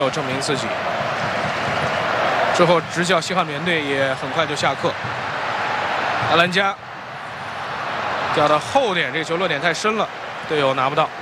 要证明自己。之后执教西汉姆联队也很快就下课。阿兰加掉到后点，这个球落点太深了，队友拿不到。